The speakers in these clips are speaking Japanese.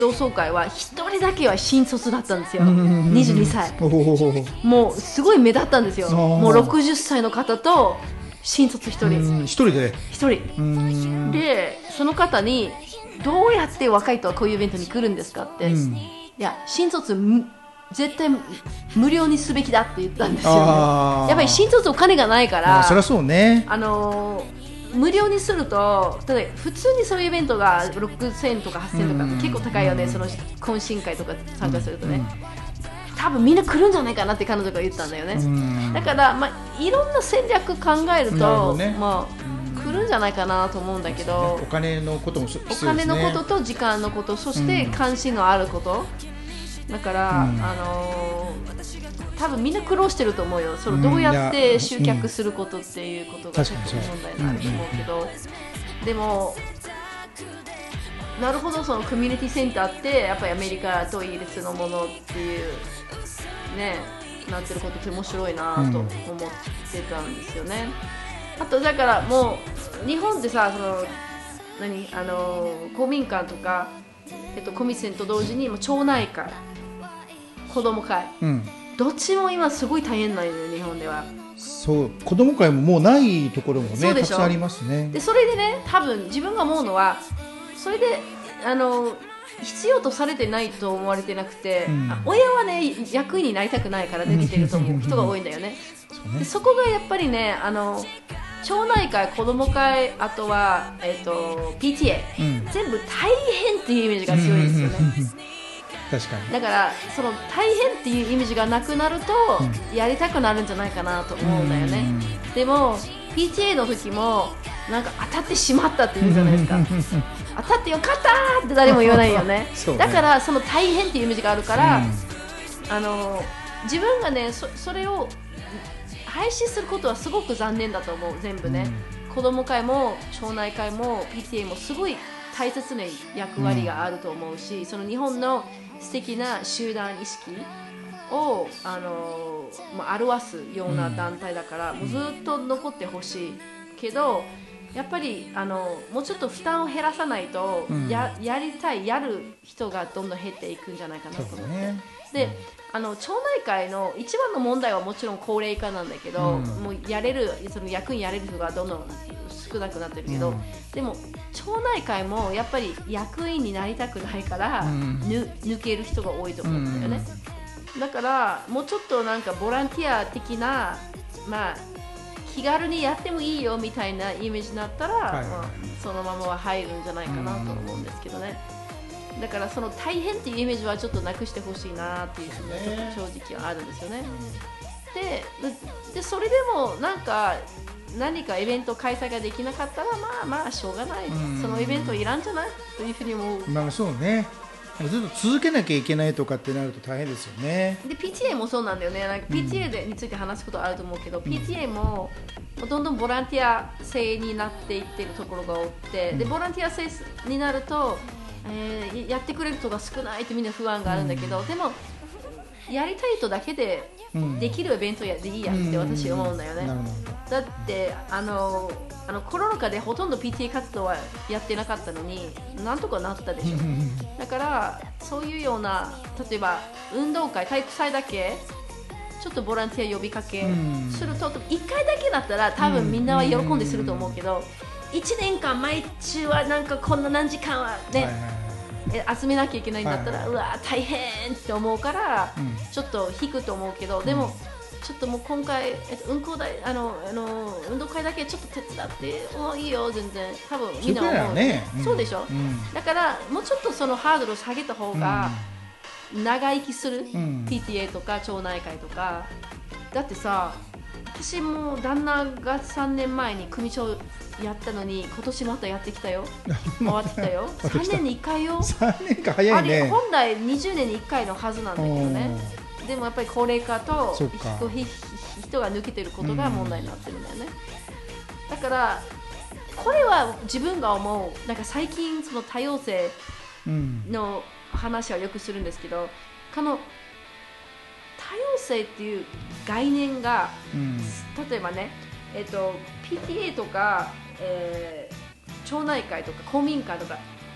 同窓会は一人だけは新卒だったんですよ。22歳。もうすごい目立ったんですよ。もう60歳の方と新卒一人。 一人で。 一人。で、その方にどうやって若い人はこういうイベントに来るんですかって。いや、新卒絶対無料にすべきだって言ったんですよね。やっぱり新卒お金がないから。 そりゃそうね。 無料にすると、ただ普通にそういうイベントが6000とか8000とか結構高いよね、その懇親会とか参加するとね、多分みんな来るんじゃないかなって彼女が言ったんだよね。だから、いろんな戦略考えると、来るんじゃないかなと思うんだけど、 お金のことも必要ですね。 お金のことと時間のこと、そして関心のあること、だから、多分みんな苦労してると思うよ。それどうやって集客することっていうことが結構問題になると思うけど、でもなるほど、そのコミュニティセンターってやっぱりアメリカとイギリスのものっていうね、なってることって面白いなと思ってたんですよね。あとだからもう日本でさ、その公民館とか、コミセンと同時にも町内会、子供会、どっちも今すごい大変なんよ、日本では。 そう、子供会ももうないところもね、たくさんありますね。 でそれでね、多分自分が思うのは、それで必要とされてないと思われてなくて、親はね、役員になりたくないから出てると思う人が多いんだよね。でそこがやっぱりね、町内会、子供会、あとは、PTA、全部大変っていうイメージが強いんですよね。 確かに。 だからその大変っていうイメージがなくなると、やりたくなるんじゃないかなと思うんだよね。でも PTA の時もなんか当たってしまったって言うじゃないですか。当たってよかったって誰も言わないよね。だからその大変っていうイメージがあるから、自分がね、それを廃止することはすごく残念だと思う。全部ね、子ども会も町内会も PTA もすごい大切な役割があると思うし、その日本の素敵な集団意識を表すような団体だから、もうずっと残ってほしいけど、やっぱりもうちょっと負担を減らさないと、やる人がどんどん減っていくんじゃないかなと思って。で町内会の一番の問題はもちろん高齢化なんだけど、もうその役にやれる人がどんどん少なくなってるけど、でも町内会もやっぱり役員になりたくないから、抜ける人が多いと思うんだよね。だからもうちょっとなんかボランティア的な、気軽にやってもいいよみたいなイメージになったら、そのままは入るんじゃないかなと思うんですけどね。だからその大変っていうイメージはちょっとなくしてほしいなっていうのがちょっと正直はあるんですよね。でそれでもなんか何かイベント開催ができなかったら、しょうがない、そのイベントいらんじゃないというふうに思う。 そうね、ずっと続けなきゃいけないとかってなると大変ですよね。 で PTA もそうなんだよね。なんか PTA について話すことあると思うけど、PTA もどんどんボランティア制になっていってるところが多くて、でボランティア制になると、やってくれる人が少ないってみんな不安があるんだけど、でもやりたい人だけでできるイベントでいいやって私は思うんだよね。だってコロナ禍でほとんど PTA 活動はやってなかったのになんとかなったでしょ。だからそういうような、例えば運動会、体育祭だけちょっとボランティア呼びかけすると、1回だけだったら多分みんなは喜んですると思うけど、1年間毎週はなんかこんな何時間はね、集めなきゃいけないんだったら、うわ大変って思うから、ちょっと引くと思うけど、でもちょっともう今回、運動会だけちょっと手伝ってもういいよ、全然多分みんな思う、そうでしょ、だからもうちょっとそのハードルを下げた方が長生きする、PTA とか町内会とか。だってさ、私も旦那が3年前に組長やったのに今年またやってきたよ終わってきたよ3年に1回よ。 3年か早いね。 あれ本来20年に1回のはずなんだけどね。でもやっぱり高齢化と人が抜けてることが問題になってるんだよね。だからこれは自分が思う、なんか最近その多様性の話はよくするんですけど、この多様性っていう概念が、例えばね、PTA とか、町内会とか公民館とか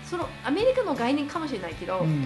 そのアメリカの概念かもしれないけど、